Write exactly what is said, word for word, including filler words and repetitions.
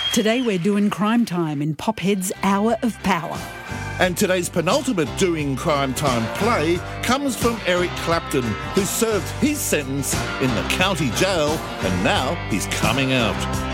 Today we're doing crime time in Pophead's Hour of Power. And today's penultimate Doing Crime Time play comes from Eric Clapton, who served his sentence in the county jail and now he's coming out.